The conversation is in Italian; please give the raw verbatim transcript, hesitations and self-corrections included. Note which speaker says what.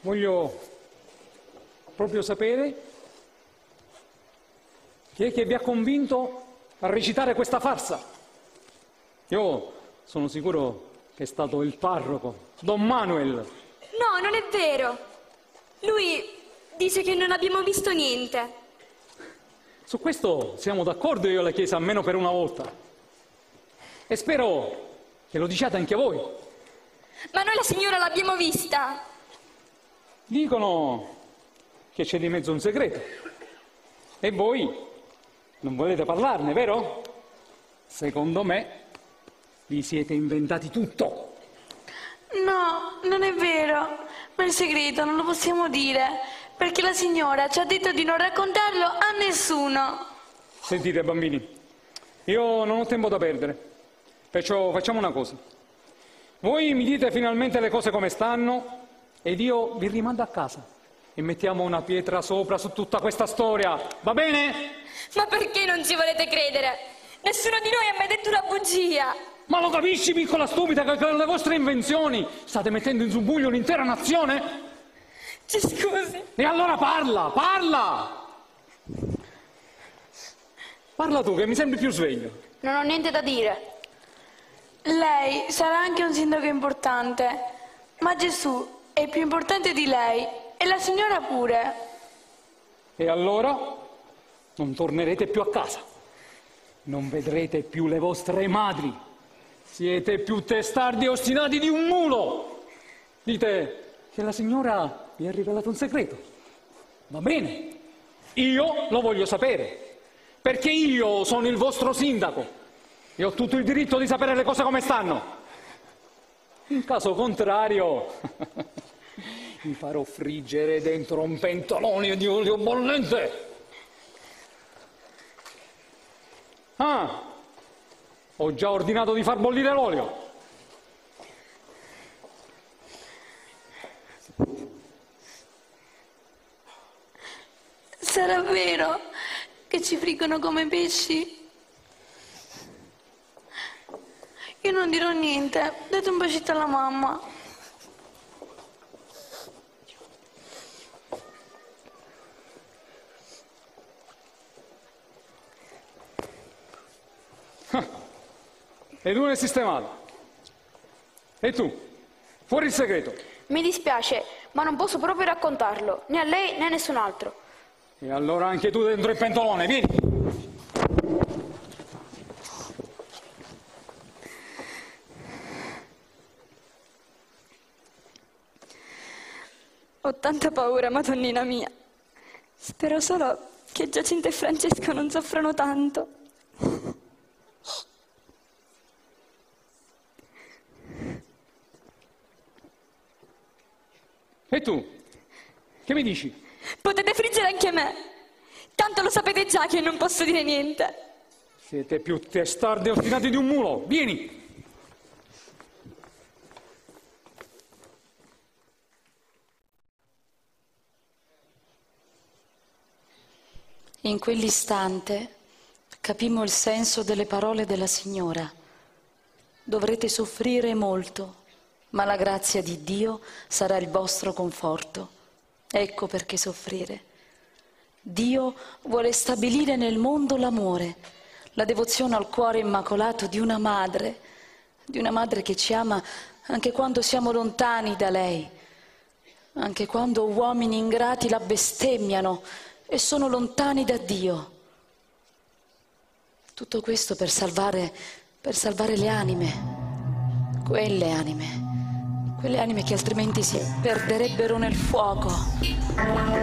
Speaker 1: voglio proprio sapere chi è che vi ha convinto a recitare questa farsa. Io sono sicuro che è stato il parroco, Don Manuel.
Speaker 2: No, non è vero. Lui dice che non abbiamo visto niente.
Speaker 1: Su questo siamo d'accordo io e la Chiesa, almeno per una volta. E spero che lo diciate anche voi.
Speaker 2: Ma noi la signora l'abbiamo vista.
Speaker 1: Dicono che c'è di mezzo un segreto. E voi non volete parlarne, vero? Secondo me vi siete inventati tutto.
Speaker 3: No, non è vero. Ma il segreto non lo possiamo dire, perché la signora ci ha detto di non raccontarlo a nessuno.
Speaker 1: Sentite, bambini, io non ho tempo da perdere, perciò facciamo una cosa. Voi mi dite finalmente le cose come stanno ed io vi rimando a casa e mettiamo una pietra sopra su tutta questa storia, va bene?
Speaker 2: Ma perché non ci volete credere? Nessuno di noi ha mai detto una bugia.
Speaker 1: Ma lo capisci, piccola stupida, che con le vostre invenzioni state mettendo in subbuglio un'intera nazione?
Speaker 2: Ci scusi.
Speaker 1: E allora parla, parla! Parla tu, che mi sembri più sveglio.
Speaker 2: Non ho niente da dire.
Speaker 3: Lei sarà anche un sindaco importante, ma Gesù è più importante di lei e la signora pure.
Speaker 1: E allora non tornerete più a casa. Non vedrete più le vostre madri. Siete più testardi e ostinati di un mulo. Dite che la signora vi ha rivelato un segreto. Va bene, io lo voglio sapere, perché io sono il vostro sindaco e ho tutto il diritto di sapere le cose come stanno. In caso contrario, vi farò friggere dentro un pentolone di olio bollente. Ah, ho già ordinato di far bollire l'olio.
Speaker 3: Sarà vero che ci friggono come pesci? Io non dirò niente, date un bacetto alla mamma.
Speaker 1: Ed uno è sistemato. E tu? Fuori il segreto.
Speaker 2: Mi dispiace, ma non posso proprio raccontarlo, né a lei né a nessun altro.
Speaker 1: E allora anche tu dentro il pentolone, vieni!
Speaker 2: Ho tanta paura, madonnina mia. Spero solo che Giacinto e Francesco non soffrano tanto.
Speaker 1: E tu? Che mi dici?
Speaker 2: Potete friggere anche me. Tanto lo sapete già che non posso dire niente.
Speaker 1: Siete più testardi e ostinati di un mulo. Vieni!
Speaker 4: In quell'istante capimmo il senso delle parole della signora. Dovrete soffrire molto, ma la grazia di Dio sarà il vostro conforto. Ecco perché soffrire. Dio vuole stabilire nel mondo l'amore, la devozione al cuore immacolato di una madre, di una madre che ci ama anche quando siamo lontani da lei, anche quando uomini ingrati la bestemmiano e sono lontani da Dio. Tutto questo per salvare, per salvare le anime, quelle anime, quelle anime che altrimenti si perderebbero nel fuoco.